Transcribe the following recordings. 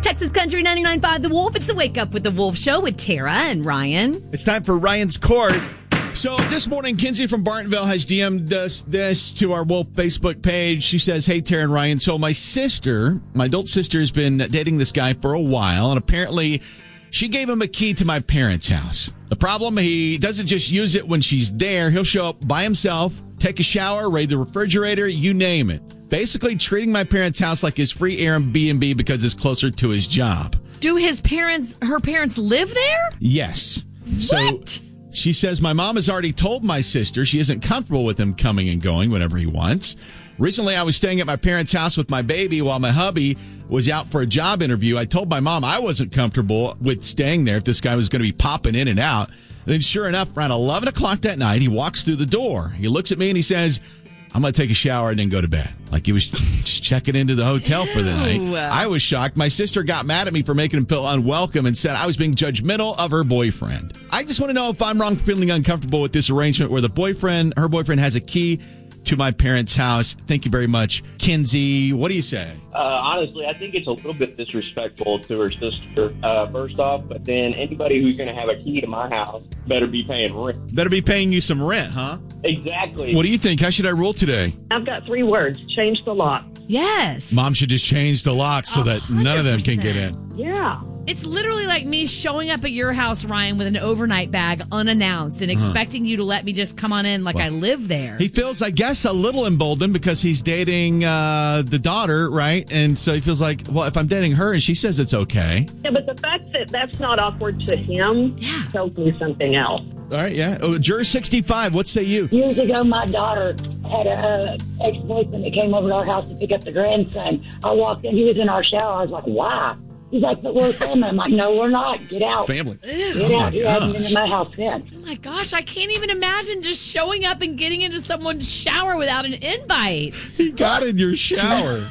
Texas Country 99.5 The Wolf. It's the Wake Up with the Wolf show with Tara and Ryan. It's time for Ryan's Court. So this morning, Kinsey from Bartonville has DM'd us this to our Wolf Facebook page. She says, hey, Tara and Ryan. So my adult sister, has been dating this guy for a while, and apparently she gave him a key to my parents' house. The problem, he doesn't just use it when she's there. He'll show up by himself, take a shower, raid the refrigerator, you name it. Basically treating my parents' house like his free Airbnb because it's closer to his job. Do her parents live there? Yes. What? So she says, my mom has already told my sister she isn't comfortable with him coming and going whenever he wants. Recently, I was staying at my parents' house with my baby while my hubby was out for a job interview. I told my mom I wasn't comfortable with staying there if this guy was going to be popping in and out. And then sure enough, around 11 o'clock that night, he walks through the door. He looks at me and he says, I'm going to take a shower and then go to bed. Like he was just checking into the hotel for the night. I was shocked. My sister got mad at me for making him feel unwelcome and said I was being judgmental of her boyfriend. I just want to know if I'm wrong for feeling uncomfortable with this arrangement where her boyfriend has a key to my parents' house. Thank you very much. Kinsey, what do you say? Honestly, I think it's a little bit disrespectful to her sister, first off, but then anybody who's going to have a key to my house better be paying rent. Better be paying you some rent, huh? Exactly. What do you think? How should I rule today? I've got 3 words. Change the lock. Yes. Mom should just change the lock so that none of them can get in. Yeah. It's literally like me showing up at your house, Ryan, with an overnight bag unannounced and expecting you to let me just come on in like I live there. He feels, I guess, a little emboldened because he's dating the daughter, right? And so he feels like, well, if I'm dating her and she says it's okay. Yeah, but the fact that that's not awkward to him tells me something else. All right, yeah. Oh, Juror 65, what say you? Years ago, my daughter had a ex-boyfriend that came over to our house to pick up the grandson. I walked in, he was in our shower. I was like, why? He's like, but we're family. I'm like, no, we're not. Get out. Family. Get out. He hasn't been in my house since. Oh my gosh, I can't even imagine just showing up and getting into someone's shower without an invite. He got in your shower.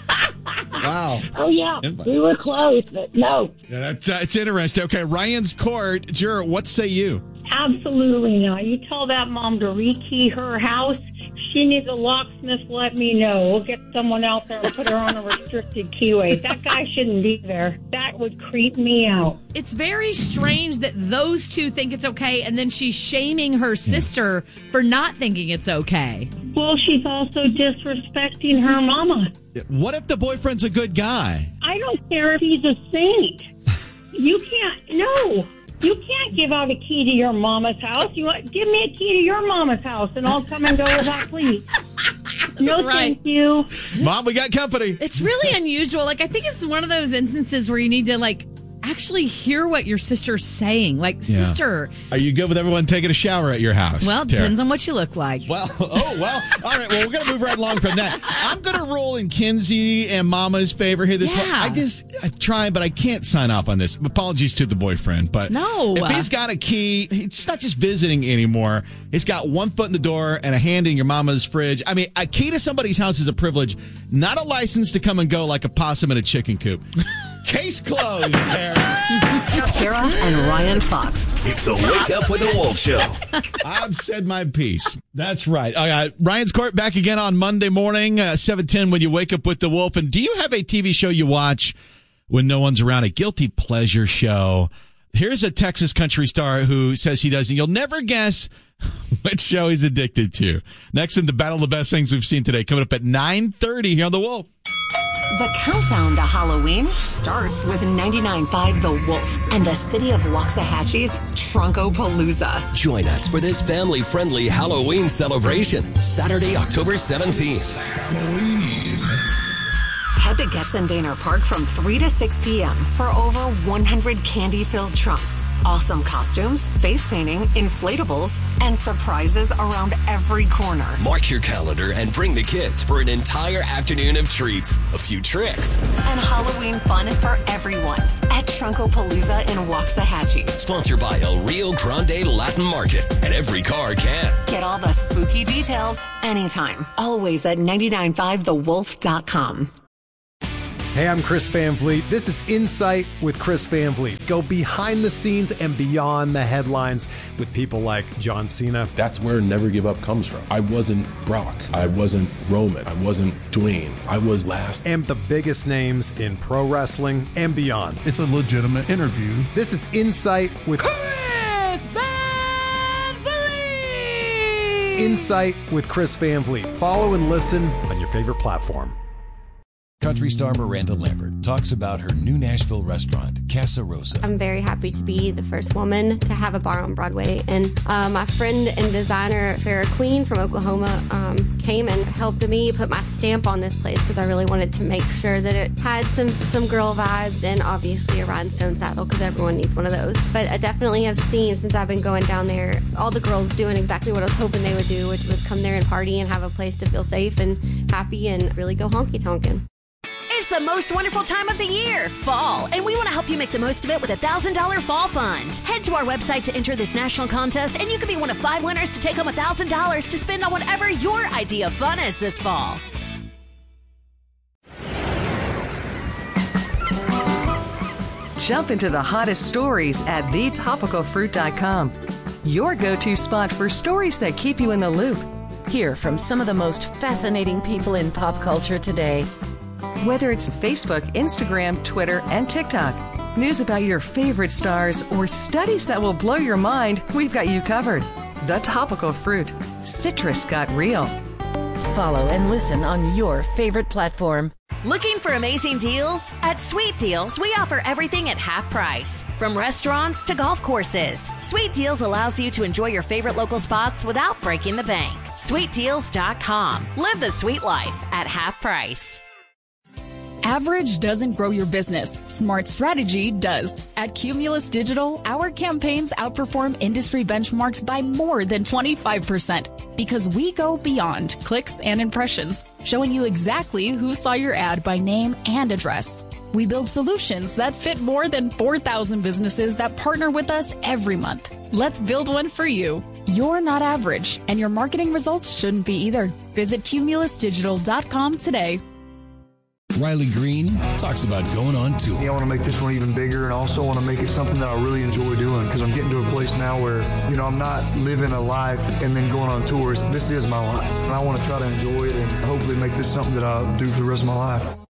Wow. Oh, yeah. We were close, but no. Yeah, it's interesting. Okay, Ryan's Court. Juror, what say you? Absolutely not. You tell that mom to rekey her house. She needs a locksmith. Let me know. We'll get someone out there and put her on a restricted keyway. That guy shouldn't be there. That would creep me out. It's very strange that those two think it's okay, and then she's shaming her sister for not thinking it's okay. Well, she's also disrespecting her mama. What if the boyfriend's a good guy? I don't care if he's a saint. You can't give out a key to your mama's house. Give me a key to your mama's house, and I'll come and go with that, please. No, right. Thank you. Mom, we got company. It's really unusual. Like, I think it's one of those instances where you need to, actually hear what your sister's saying. Sister. Are you good with everyone taking a shower at your house? Well, Tara? depends on what you look like. Well, all right. Well, we're going to move right along from that. I'm going to rule in Kinsey and Mama's favor here this one. I try, but I can't sign off on this. Apologies to the boyfriend, but no. If he's got a key, he's not just visiting anymore. He's got one foot in the door and a hand in your mama's fridge. I mean, a key to somebody's house is a privilege, not a license to come and go like a possum in a chicken coop. Case closed, Tara. Tara and Ryan Fox. It's the Wake Up with the Wolf Show. I've said my piece. That's right. Ryan's Court back again on Monday morning, 7:10 when you wake up with the Wolf. And do you have a TV show you watch when no one's around, a guilty pleasure show? Here's a Texas country star who says he doesn't. You'll never guess which show he's addicted to. Next in the Battle of the Best Things We've Seen Today, coming up at 9:30 here on The Wolf. The countdown to Halloween starts with 99.5 The Wolf and the city of Waxahachie's Trunkopalooza. Join us for this family-friendly Halloween celebration, Saturday, October 17th. Head to Getzendaner Park from 3 to 6 p.m. for over 100 candy-filled trunks, awesome costumes, face painting, inflatables, and surprises around every corner. Mark your calendar and bring the kids for an entire afternoon of treats, a few tricks, and Halloween fun for everyone at Trunkopalooza in Waxahachie. Sponsored by El Rio Grande Latin Market, and every car can. Get all the spooky details anytime, always at 995thewolf.com. Hey, I'm Chris Van Vliet. This is Insight with Chris Van Vliet. Go behind the scenes and beyond the headlines with people like John Cena. That's where Never Give Up comes from. I wasn't Brock. I wasn't Roman. I wasn't Dwayne. I was last. And the biggest names in pro wrestling and beyond. It's a legitimate interview. This is Insight with Chris Van Vliet. Insight with Chris Van Vliet. Follow and listen on your favorite platform. Country star Miranda Lambert talks about her new Nashville restaurant, Casa Rosa. I'm very happy to be the first woman to have a bar on Broadway. And my friend and designer, Farrah Queen from Oklahoma, came and helped me put my stamp on this place because I really wanted to make sure that it had some girl vibes and obviously a rhinestone saddle because everyone needs one of those. But I definitely have seen, since I've been going down there, all the girls doing exactly what I was hoping they would do, which was come there and party and have a place to feel safe and happy and really go honky-tonkin'. It's the most wonderful time of the year, fall, and we want to help you make the most of it with a $1,000 fall fund. Head to our website to enter this national contest, and you could be one of 5 winners to take home $1,000 to spend on whatever your idea of fun is this fall. Jump into the hottest stories at thetopicalfruit.com. Your go-to spot for stories that keep you in the loop. Hear from some of the most fascinating people in pop culture today. Whether it's Facebook, Instagram, Twitter, and TikTok, news about your favorite stars, or studies that will blow your mind, we've got you covered. The Topical Fruit. Citrus got real. Follow and listen on your favorite platform. Looking for amazing deals? At Sweet Deals, we offer everything at half price. From restaurants to golf courses, Sweet Deals allows you to enjoy your favorite local spots without breaking the bank. SweetDeals.com. Live the sweet life at half price. Average doesn't grow your business. Smart strategy does. At Cumulus Digital, our campaigns outperform industry benchmarks by more than 25% because we go beyond clicks and impressions, showing you exactly who saw your ad by name and address. We build solutions that fit more than 4,000 businesses that partner with us every month. Let's build one for you. You're not average, and your marketing results shouldn't be either. Visit cumulusdigital.com today. Riley Green talks about going on tour. I want to make this one even bigger, and also want to make it something that I really enjoy doing, because I'm getting to a place now where, I'm not living a life and then going on tours. This is my life, and I want to try to enjoy it and hopefully make this something that I'll do for the rest of my life.